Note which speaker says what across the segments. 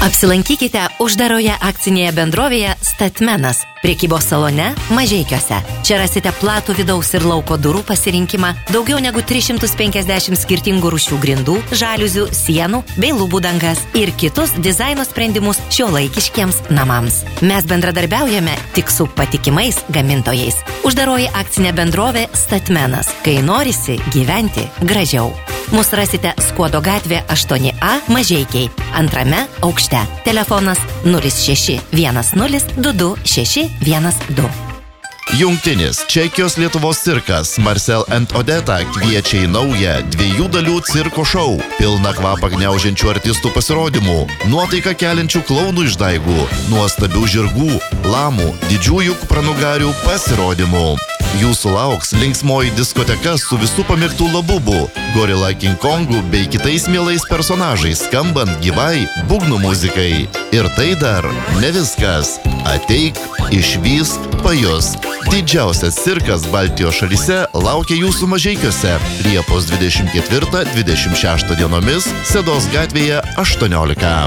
Speaker 1: Apsilankykite uždaroje akcinėje bendrovėje Statmenas, prekybos salone Mažeikiuose. Čia rasite platų vidaus ir lauko durų pasirinkimą, daugiau negu 350 skirtingų rūšių grindų, žaliuzių, sienų bei lubų dangas ir kitus dizaino sprendimus šiuolaikiškiems namams. Mes bendradarbiaujame tik su patikimais gamintojais. Uždaroji akcinė bendrovė Statmenas, kai norisi gyventi gražiau. Mus rasite Skuodo gatvė 8A Mažeikiai, antrame aukšte. Telefonas 0610 22 612.
Speaker 2: Jungtinis Čekijos Lietuvos cirkas Marcel & Odeta kviečia į naują 2 dalių cirko šou, pilną kvapą gniaužiančių artistų pasirodymų, nuotaiką keliančių klaunų išdaigų, nuostabių žirgų, lamų, didžiųjų kupranugarių pasirodymų. Jūsų lauks linksmoji diskoteka su visų pamėgtų labubų, Gorilla King Kongu bei kitais mielais personažais, skambant gyvai būgnų muzikai. Ir tai dar ne viskas. Ateik, išvysk, pajusk. Didžiausias cirkas Baltijos šalyse laukia jūsų Mažeikiuose Liepos 24-26 dienomis Sedos gatvėje 18.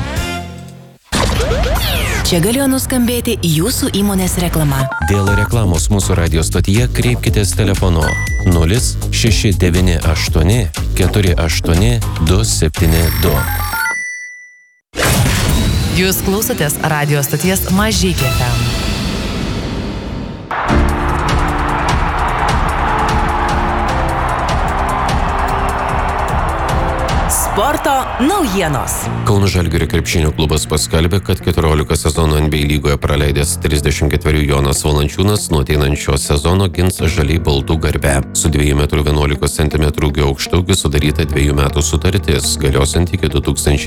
Speaker 1: Čia galėjo nuskambėti jūsų įmonės reklama.
Speaker 3: Dėl reklamos mūsų radio stotyje kreipkitės telefonu 0698 48 272.
Speaker 4: Jūs klausotės radio stoties Mažeikiai FM. Sporto naujienos.
Speaker 3: Kauno Žalgirio krepšinio klubas paskelbė, kad 14 sezono NBA lygoje praleidęs 34 Jonas Valančiūnas nuo ateinančio sezono gins žaliai baltų garbę. Su 2,11 m aukštaūgiu sudaryta 2 metų sutartis, galiosiant iki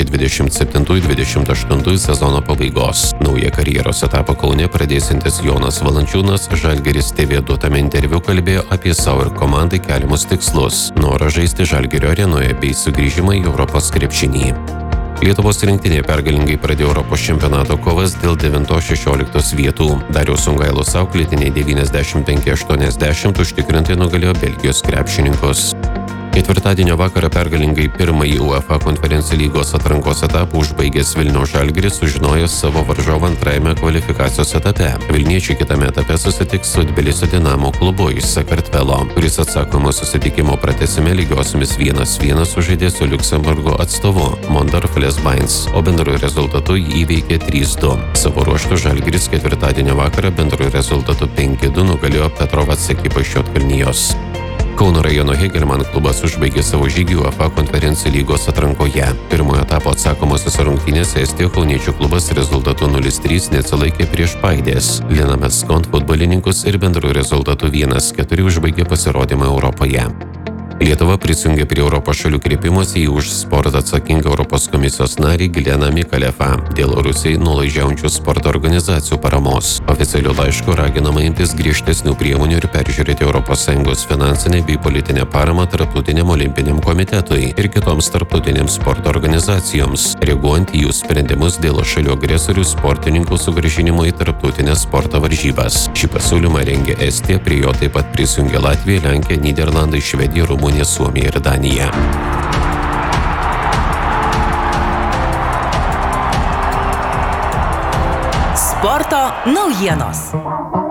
Speaker 3: 2027-28 sezono pabaigos. Naują karjeros etapą Kaune pradėsintis Jonas Valančiūnas Žalgiris TV duotame interviu kalbėjo apie savo ir komandai keliamus tikslus, norą žaisti Žalgirio arenoje bei sugrįžimą į Europos krepšinį. Lietuvos rinktinė pergalingai pradėjo Europos čempionato kovas dėl 9-16 vietų. Dariaus Sungailos auklėtiniai 95-80 užtikrintai nugalėjo Belgijos krepšininkus. Ketvirtadienio vakarą pergalingai pirmąjį UEFA konferencijų lygos atrankos etapą užbaigęs Vilniaus Žalgiris sužinojo savo varžovą antrajame kvalifikacijos etape. Vilniečiai kitame etape susitiks su Tbilisio Dinamo klubu iš Sakartvelo, kuris atsakomo susitikimo pratęsime lygiosiomis 1-1 sužaidė su Liuksemburgo atstovu Mondorf Lesbains, o bendroju rezultatu jį įveikė 3-2. Savo ruožtu Žalgiris ketvirtadienio vakarą bendroju rezultatu 5-2 nugalėjo Petrovats ekipą iš Juodkalnijos. Kauno rajono Hegelman klubas užbaigė savo žygį UEFA konferencijų lygos atrankoje. Pirmojo etapo atsakomosios rungtynėse Estijoje kauniečių klubas rezultatu 0-3 neatsilaikė prieš Paidės, Linames Kont futbolininkus ir bendru rezultatu 1-4 užbaigė pasirodymą Europoje. Lietuva prisijungė prie Europos šalių kreipimosi į už sportą atsakingą Europos komisijos narį Gileną Mikalefą dėl Rusijai nuolaižiaujančių sporto organizacijų paramos. Oficialiu laišku raginama imtis griežtesnių priemonių ir peržiūrėti ES finansinę bei politinę paramą Tarptautiniam olimpiniam komitetui ir kitoms tarptautinėms sporto organizacijoms, reaguojant į jų sprendimus dėl šalių agresorių sportininkų sugrįžinimo į tarptautinės sporto varžybas. Šį pasiūlymą rengė Estija, prie jo taip pat prisijungė Latvija, Lenkija, Nyderlandai, Švedija, Rumunija, Suomija ir Danija.
Speaker 4: Sporto naujienos.